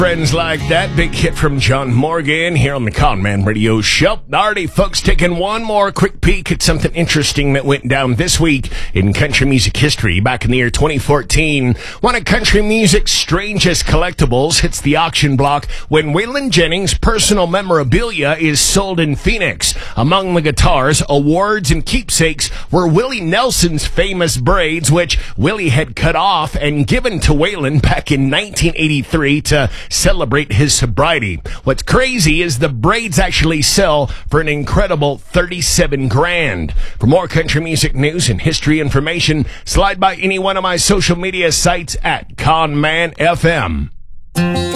Friends Like That, big hit from John Morgan here on the Conman Radio Show. Alrighty, folks, taking one more quick peek at something interesting that went down this week in country music history. Back in the year 2014, one of country music's strangest collectibles hits the auction block when Waylon Jennings' personal memorabilia is sold in Phoenix. Among the guitars, awards, and keepsakes were Willie Nelson's famous braids, which Willie had cut off and given to Waylon back in 1983 to celebrate his sobriety. What's crazy is the braids actually sell for an incredible $37,000. For more country music news and history information, slide by any one of my social media sites at Conman FM.